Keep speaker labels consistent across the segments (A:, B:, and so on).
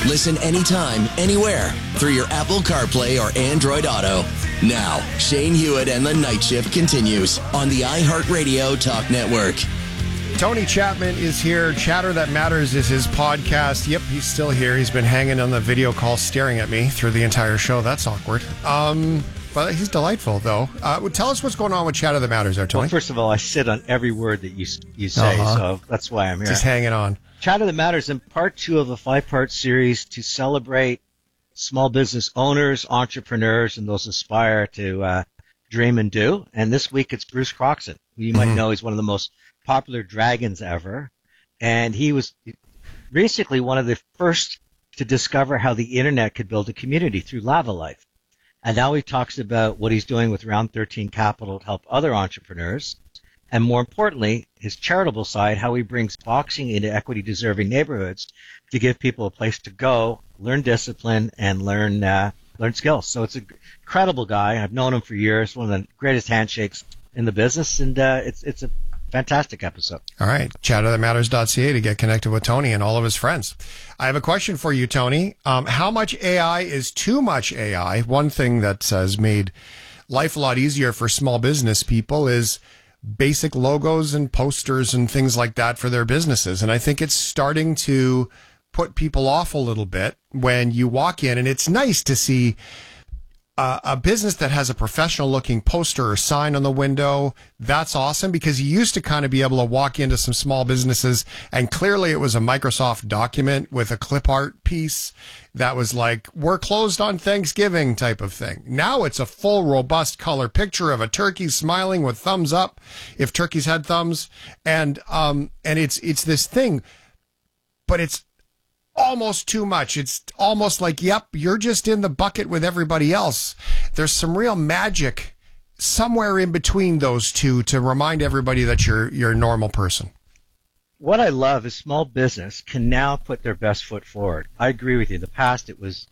A: Listen anytime, anywhere through your Apple CarPlay or Android Auto. Now, Shane Hewitt and the Night Shift continues on the iHeartRadio Talk Network.
B: Tony Chapman is here. Chatter That Matters is his podcast. Yep, he's still here. He's been hanging on the video call staring at me through the entire show. That's awkward. But he's delightful, though. Tell us what's going on with Chatter That Matters there, Tony.
C: Well, first of all, I sit on every word that you say, so that's why I'm here.
B: Just hanging on.
C: Chatter That Matters in part 2 of a 5-part series to celebrate small business owners, entrepreneurs, and those aspire to dream and do. And this week it's Bruce Croxon. You might know he's one of the most popular dragons ever. And he was basically one of the first to discover how the internet could build a community through Lava Life. And now he talks about what he's doing with Round 13 Capital to help other entrepreneurs. And more importantly, his charitable side, how he brings boxing into equity-deserving neighborhoods to give people a place to go, learn discipline, and learn skills. So it's an incredible guy. I've known him for years, one of the greatest handshakes in the business, and it's a fantastic episode.
B: All right. Chatterthatmatters.ca to get connected with Tony and all of his friends. I have a question for you, Tony. How much AI is too much AI? One thing that has made life a lot easier for small business people is basic logos and posters and things like that for their businesses. And I think it's starting to put people off a little bit when you walk in, and it's nice to see a business that has a professional looking poster or sign on the window. That's awesome, because you used to kind of be able to walk into some small businesses and clearly it was a Microsoft document with a clip art piece that was like, we're closed on Thanksgiving type of thing. Now it's a full, robust color picture of a turkey smiling with thumbs up, if turkeys had thumbs. And it's this thing, but it's almost too much. It's almost like, yep, you're just in the bucket with everybody else. There's some real magic somewhere in between those two to remind everybody that you're a normal person.
C: What I love is small business can now put their best foot forward. I agree with you. In the past, it was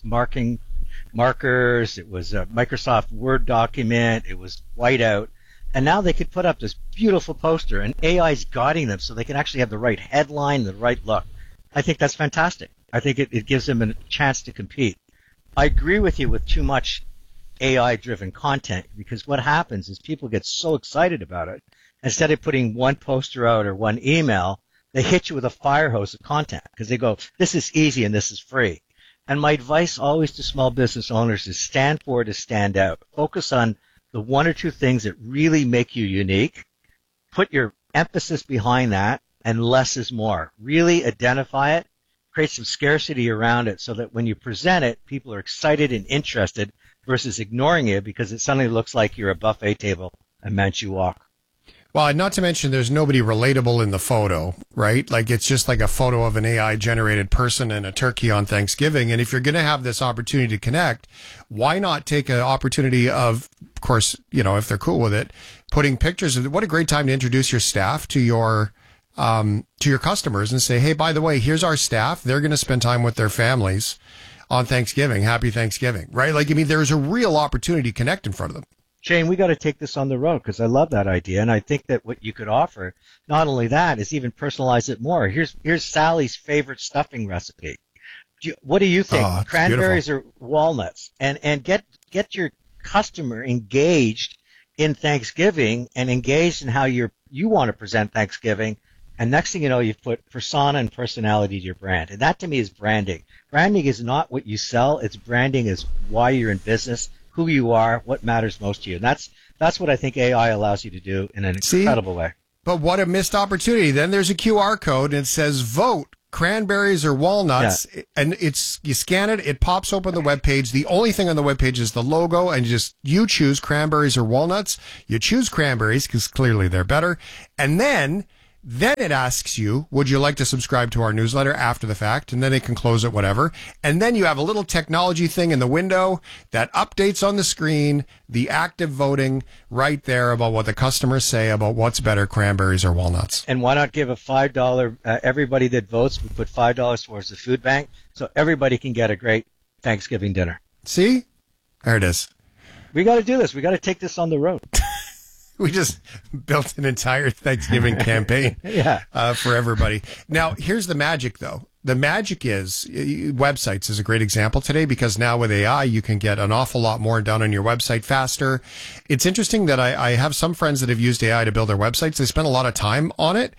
C: markers, it was a Microsoft Word document, it was whiteout, and now they could put up this beautiful poster, and AI is guiding them so they can actually have the right headline, the right look. I think that's fantastic. I think it gives them a chance to compete. I agree with you with too much AI-driven content, because what happens is people get so excited about it. Instead of putting one poster out or one email, they hit you with a fire hose of content because they go, this is easy and this is free. And my advice always to small business owners is stand forward to stand out. Focus on the one or two things that really make you unique. Put your emphasis behind that, and less is more. Really identify it, create some scarcity around it so that when you present it, people are excited and interested versus ignoring you because it suddenly looks like you're a buffet table and meant you walk.
B: Well, not to mention there's nobody relatable in the photo, right? Like it's just like a photo of an AI-generated person and a turkey on Thanksgiving. And if you're going to have this opportunity to connect, why not take an opportunity of course, you know, if they're cool with it, putting pictures of what a great time to introduce your staff to your customers and say, hey, by the way, here's our staff. They're going to spend time with their families on Thanksgiving. Happy Thanksgiving, right? Like, I mean, there's a real opportunity to connect in front of them.
C: Shane, we got to take this on the road because I love that idea. And I think that what you could offer, not only that, is even personalize it more. Here's Sally's favorite stuffing recipe. What do you think?
B: Oh,
C: Cranberries
B: beautiful.
C: or walnuts? And get your customer engaged in Thanksgiving and engaged in how you want to present Thanksgiving. And next thing you know, you've put persona and personality to your brand. And that to me is branding. Branding is not what you sell. It's branding is why you're in business, who you are, what matters most to you. And that's what I think AI allows you to do in an incredible way.
B: But what a missed opportunity. Then there's a QR code and it says vote cranberries or walnuts. Yeah. And you scan it, it pops open the webpage. The only thing on the webpage is the logo and you choose cranberries or walnuts. You choose cranberries because clearly they're better. And then it asks you, would you like to subscribe to our newsletter after the fact? And then it can close it, whatever. And then you have a little technology thing in the window that updates on the screen, the active voting right there about what the customers say about what's better, cranberries or walnuts.
C: And why not give a $5, everybody that votes, we put $5 towards the food bank so everybody can get a great Thanksgiving dinner.
B: See? There it is.
C: We got to do this. We got to take this on the road.
B: We just built an entire Thanksgiving campaign
C: yeah.
B: For everybody. Now, here's the magic, though. The magic is websites is a great example today, because now with AI, you can get an awful lot more done on your website faster. It's interesting that I have some friends that have used AI to build their websites. They spend a lot of time on it.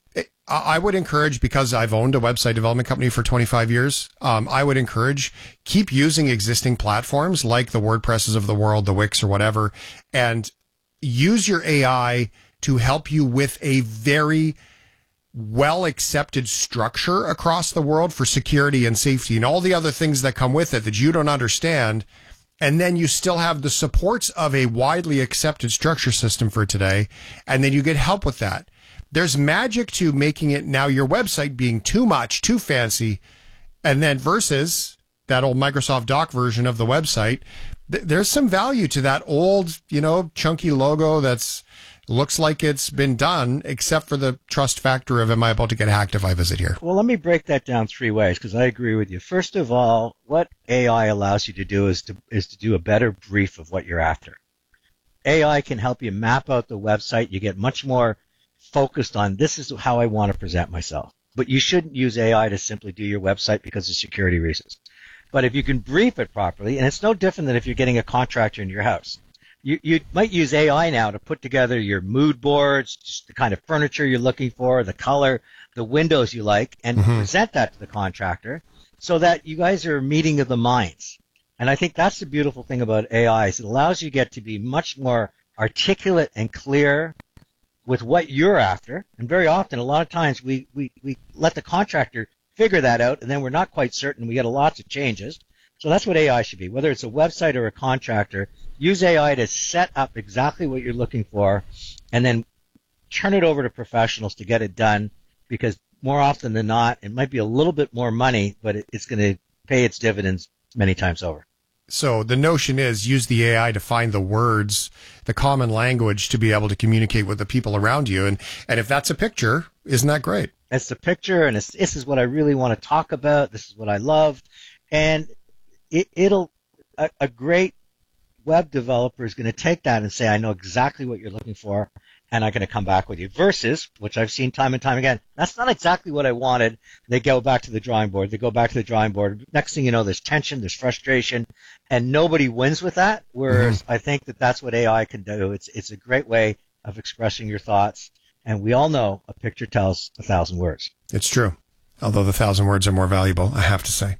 B: I would encourage, because I've owned a website development company for 25 years, I would encourage keep using existing platforms like the WordPresses of the world, the Wix or whatever, and use your AI to help you with a very well accepted structure across the world for security and safety and all the other things that come with it that you don't understand. And then you still have the supports of a widely accepted structure system for today. And then you get help with that. There's magic to making it now your website being too much, too fancy. And then versus that old Microsoft Doc version of the website, there's some value to that old, chunky logo that's looks like it's been done, except for the trust factor of, am I about to get hacked if I visit here?
C: Well, let me break that down 3 ways, because I agree with you. First of all, what AI allows you to do is to do a better brief of what you're after. AI can help you map out the website. You get much more focused on, this is how I want to present myself. But you shouldn't use AI to simply do your website because of security reasons. But if you can brief it properly, and it's no different than if you're getting a contractor in your house. You might use AI now to put together your mood boards, just the kind of furniture you're looking for, the color, the windows you like, and present that to the contractor so that you guys are a meeting of the minds. And I think that's the beautiful thing about AI is it allows you to be much more articulate and clear with what you're after. And very often, a lot of times, we let the contractor figure that out, and then we're not quite certain. We get lots of changes. So that's what AI should be. Whether it's a website or a contractor, use AI to set up exactly what you're looking for and then turn it over to professionals to get it done, because more often than not, it might be a little bit more money, but it's going to pay its dividends many times over.
B: So the notion is use the AI to find the words, the common language to be able to communicate with the people around you. And if that's a picture, isn't that great?
C: It's the picture, and this is what I really want to talk about. This is what I love. And a great web developer is going to take that and say, I know exactly what you're looking for, and I'm going to come back with you. Versus, which I've seen time and time again, that's not exactly what I wanted. They go back to the drawing board. Next thing you know, there's tension, there's frustration, and nobody wins with that. Whereas I think that's what AI can do. It's a great way of expressing your thoughts. And we all know a picture tells 1,000 words.
B: It's true. Although the 1,000 words are more valuable, I have to say.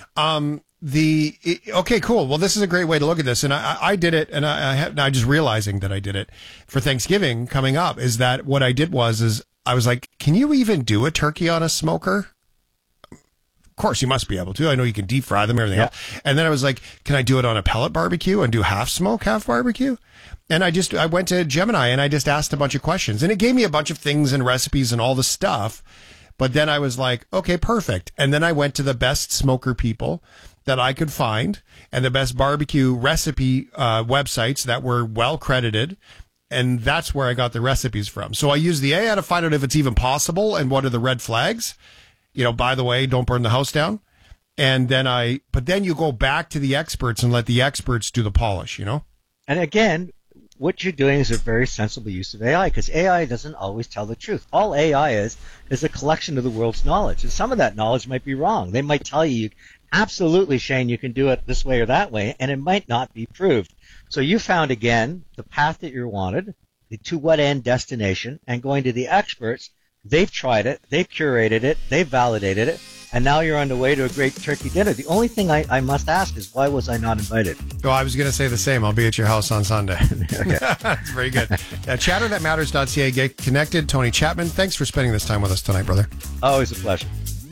B: Okay, cool. Well, this is a great way to look at this. And I did it, and I just realizing that I did it for Thanksgiving coming up is that what I did was I was like, can you even do a turkey on a smoker? Of course, you must be able to. I know you can deep fry them and everything else. And then I was like, can I do it on a pellet barbecue and do half smoke, half barbecue? And I went to Gemini and I just asked a bunch of questions, and it gave me a bunch of things and recipes and all the stuff. But then I was like, okay, perfect. And then I went to the best smoker people that I could find and the best barbecue recipe websites that were well credited. And that's where I got the recipes from. So I used the AI to find out if it's even possible and what are the red flags. By the way, don't burn the house down. And then but then you go back to the experts and let the experts do the polish, And
C: again, what you're doing is a very sensible use of AI, because AI doesn't always tell the truth. All AI is a collection of the world's knowledge. And some of that knowledge might be wrong. They might tell you, absolutely, Shane, you can do it this way or that way, and it might not be proved. So you found, again, the path that you wanted, to what end destination, and going to the experts. They've tried it, they've curated it, they've validated it, and now you're on the way to a great turkey dinner. The only thing I must ask is, why was I not invited?
B: Oh, I was going to say the same. I'll be at your house on Sunday. That's very good. Chatterthatmatters.ca. Get connected. Tony Chapman, thanks for spending this time with us tonight, brother.
C: Always a pleasure.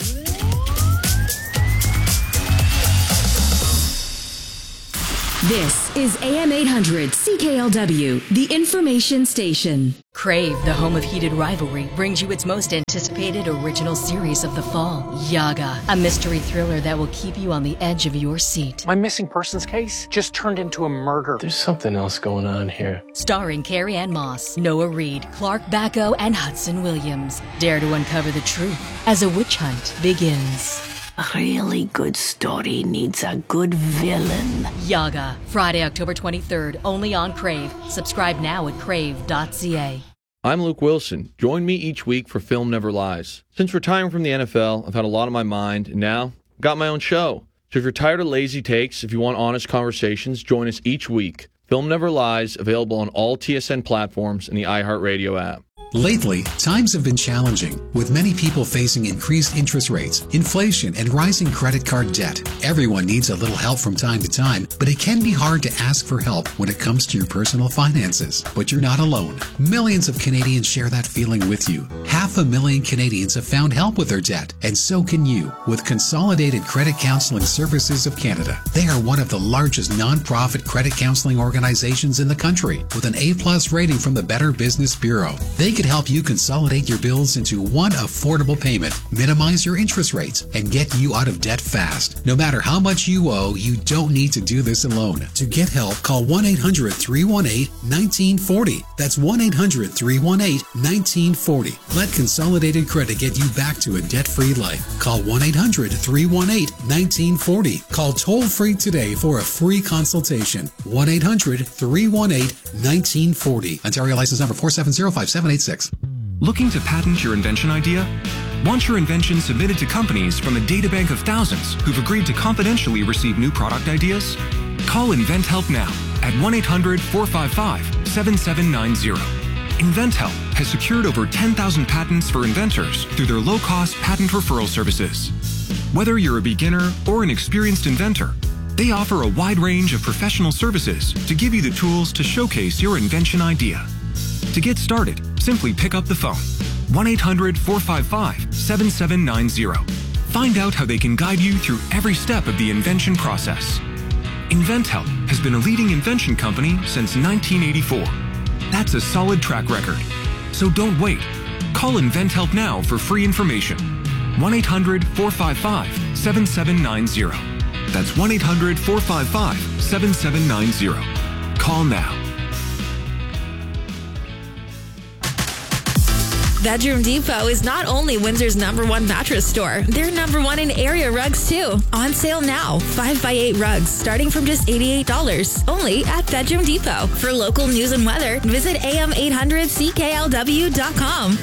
D: This is AM 800 CKLW, the information station.
E: Crave, the home of heated rivalry, brings you its most anticipated original series of the fall, Yaga, a mystery thriller that will keep you on the edge of your seat.
F: My missing persons case just turned into a murder.
G: There's something else going on here.
E: Starring Carrie Ann Moss, Noah Reid, Clark Bacco, and Hudson Williams. Dare to uncover the truth as a witch hunt begins.
H: A really good story needs a good villain.
E: Yaga, Friday, October 23rd, only on Crave. Subscribe now at crave.ca.
I: I'm Luke Wilson. Join me each week for Film Never Lies. Since retiring from the NFL, I've had a lot on my mind, and now I've got my own show. So if you're tired of lazy takes, if you want honest conversations, join us each week. Film Never Lies, available on all TSN platforms and the iHeartRadio app.
J: Lately, times have been challenging, with many people facing increased interest rates, inflation, and rising credit card debt. Everyone needs a little help from time to time, but it can be hard to ask for help when it comes to your personal finances. But you're not alone. Millions of Canadians share that feeling with you. 500,000 Canadians have found help with their debt, and so can you with Consolidated Credit Counseling Services of Canada. They are one of the largest non-profit credit counseling organizations in the country, with an A+ rating from the Better Business Bureau. They can help you consolidate your bills into one affordable payment, minimize your interest rates, and get you out of debt fast. No matter how much you owe, you don't need to do this alone. To get help, call 1-800-318-1940. That's 1-800-318-1940. Let Consolidated Credit get you back to a debt-free life. Call 1-800-318-1940. Call toll-free today for a free consultation. 1-800-318-1940. Ontario license number 4705786.
K: Looking to patent your invention idea? Want your invention submitted to companies from a databank of thousands who've agreed to confidentially receive new product ideas? Call InventHelp now at 1-800-455-7790. InventHelp has secured over 10,000 patents for inventors through their low-cost patent referral services. Whether you're a beginner or an experienced inventor, they offer a wide range of professional services to give you the tools to showcase your invention idea. To get started, simply pick up the phone. 1-800-455-7790. Find out how they can guide you through every step of the invention process. InventHelp has been a leading invention company since 1984. That's a solid track record. So don't wait. Call InventHelp now for free information. 1-800-455-7790. That's 1-800-455-7790. Call now.
L: Bedroom Depot is not only Windsor's #1 mattress store, they're #1 in area rugs too. On sale now, 5x8 rugs starting from just $88, only at Bedroom Depot. For local news and weather, visit am800cklw.com.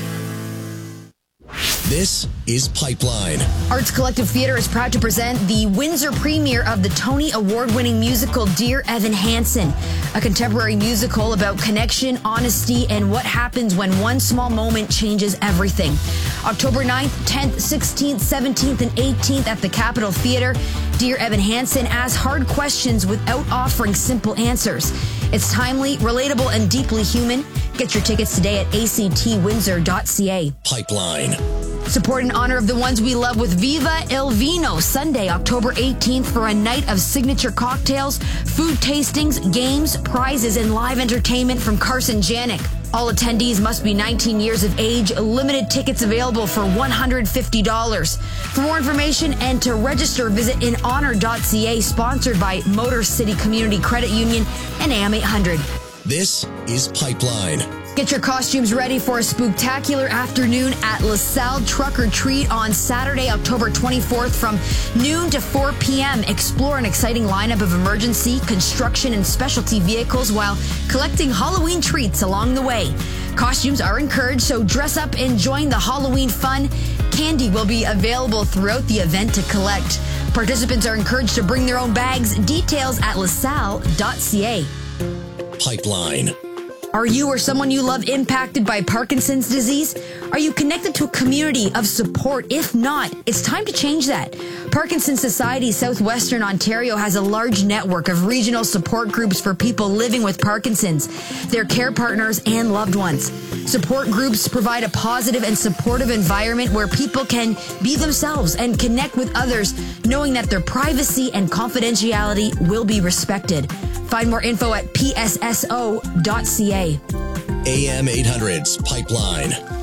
A: This is Pipeline.
M: Arts Collective Theatre is proud to present the Windsor premiere of the Tony Award-winning musical Dear Evan Hansen, a contemporary musical about connection, honesty, and what happens when one small moment changes everything. October 9th, 10th, 16th, 17th, and 18th at the Capitol Theatre, Dear Evan Hansen asks hard questions without offering simple answers. It's timely, relatable, and deeply human. Get your tickets today at actwindsor.ca.
A: Pipeline.
M: Support in honor of the ones we love with Viva El Vino, Sunday, October 18th for a night of signature cocktails, food tastings, games, prizes, and live entertainment from Carson Janik. All attendees must be 19 years of age. Limited tickets available for $150. For more information and to register, visit inhonor.ca, sponsored by Motor City Community Credit Union and AM 800.
A: This is Pipeline.
M: Get your costumes ready for a spooktacular afternoon at LaSalle Truck or Treat on Saturday, October 24th from noon to 4 p.m. Explore an exciting lineup of emergency, construction, and specialty vehicles while collecting Halloween treats along the way. Costumes are encouraged, so dress up and join the Halloween fun. Candy will be available throughout the event to collect. Participants are encouraged to bring their own bags. Details at lasalle.ca.
A: Pipeline.
M: Are you or someone you love impacted by Parkinson's disease? Are you connected to a community of support? If not, it's time to change that. Parkinson's Society Southwestern Ontario has a large network of regional support groups for people living with Parkinson's, their care partners, and loved ones. Support groups provide a positive and supportive environment where people can be themselves and connect with others, knowing that their privacy and confidentiality will be respected. Find more info at psso.ca.
A: AM 800's Pipeline.